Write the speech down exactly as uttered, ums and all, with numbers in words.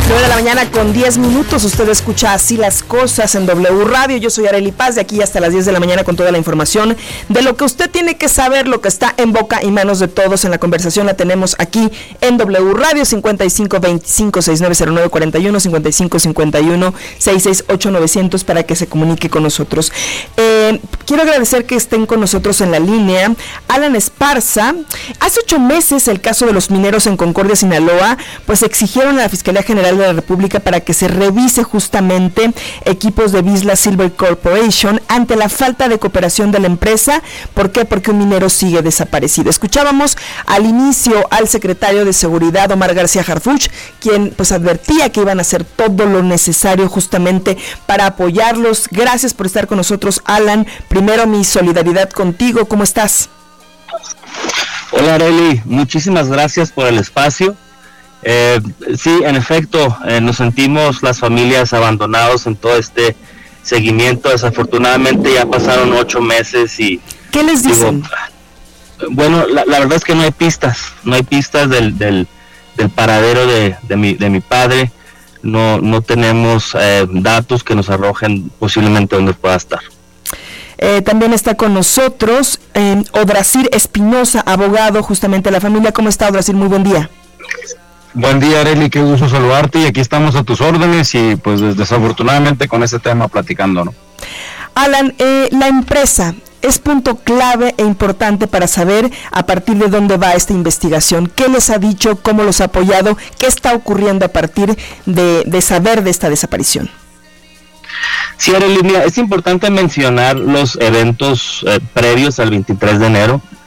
nueve de la mañana con diez minutos, usted escucha Así las Cosas en W Radio. Yo soy Arely Paz, de aquí hasta las diez de la mañana con toda la información de lo que usted tiene que saber, lo que está en boca y manos de todos. En la conversación la tenemos aquí en W Radio, cincuenta y cinco veinticinco sesenta y nueve cero nueve cuarenta y uno, cincuenta y cinco cincuenta y uno sesenta y seis ocho novecientos para que se comunique con nosotros. Eh, quiero agradecer que estén con nosotros en la línea Alan Esparza. Hace ocho meses el caso de los mineros en Concordia, Sinaloa, pues exigieron a la Fiscalía General de la República para que se revise justamente equipos de Vizsla Silver Corporation ante la falta de cooperación de la empresa. ¿Por qué? Porque un minero sigue desaparecido. Escuchábamos al inicio al secretario de Seguridad, Omar García Harfuch, quien pues advertía que iban a hacer todo lo necesario justamente para apoyarlos. Gracias por estar con nosotros, Alan. Primero, mi solidaridad contigo. ¿Cómo estás? Hola, Arely. Muchísimas gracias por el espacio. Eh, sí, en efecto, eh, nos sentimos las familias abandonados en todo este seguimiento. Desafortunadamente ya pasaron ocho meses y... ¿Qué les dicen? Digo, bueno, la, la verdad es que no hay pistas, no hay pistas del, del, del paradero de, de, mi, de mi padre. No, no tenemos eh, datos que nos arrojen posiblemente dónde pueda estar. Eh, también está con nosotros eh, Odrasir Espinosa, abogado justamente de la familia. ¿Cómo está, Odrasir? Muy buen día. Buen día, Arely, qué gusto saludarte, y aquí estamos a tus órdenes y pues desafortunadamente con ese tema platicando, ¿no? Alan, eh, la empresa es punto clave e importante para saber a partir de dónde va esta investigación. ¿Qué les ha dicho? ¿Cómo los ha apoyado? ¿Qué está ocurriendo a partir de, de saber de esta desaparición? Sí, Arely, mira, es importante mencionar los eventos eh, previos al veintitrés de enero.